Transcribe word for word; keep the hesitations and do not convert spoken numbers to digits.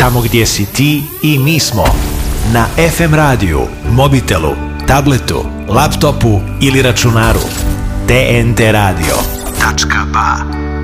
tamo gdje si ti i mi smo. Na ef em radiju, mobitelu, tabletu, laptopu ili računaru. te en te radio tačka ba